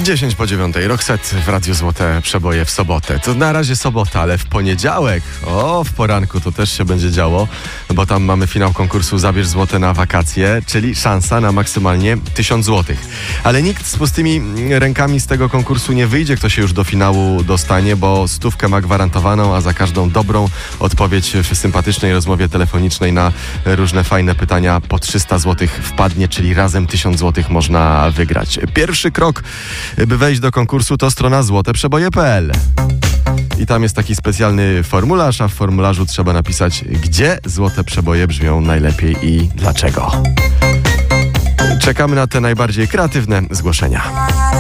10 po 9. Roxette w Radiu Złote Przeboje w sobotę. To na razie sobota, ale w poniedziałek, w poranku to też się będzie działo, bo tam mamy finał konkursu Zabierz złote na wakacje, czyli szansa na maksymalnie 1000 złotych. Ale nikt z pustymi rękami z tego konkursu nie wyjdzie, kto się już do finału dostanie, bo 100 ma gwarantowaną, a za każdą dobrą odpowiedź w sympatycznej rozmowie telefonicznej na różne fajne pytania po 300 złotych wpadnie, czyli razem 1000 złotych można wygrać. Pierwszy krok, by wejść do konkursu, to strona złoteprzeboje.pl. I tam jest taki specjalny formularz, a w formularzu trzeba napisać, gdzie złote przeboje brzmią najlepiej i dlaczego. Czekamy na te najbardziej kreatywne zgłoszenia.